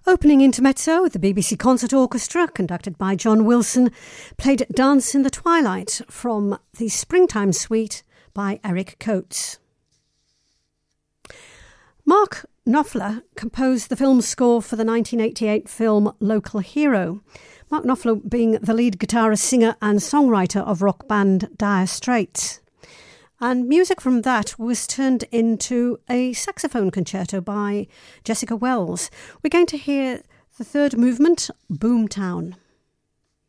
Opening intermezzo with the BBC Concert Orchestra, conducted by John Wilson, played Dance in the Twilight from the Springtime Suite by Eric Coates. Mark Knopfler composed the film score for the 1988 film Local Hero, Mark Knopfler being the lead guitarist, singer and songwriter of rock band Dire Straits. And music from that was turned into a saxophone concerto by Jessica Wells. We're going to hear the third movement, Boomtown.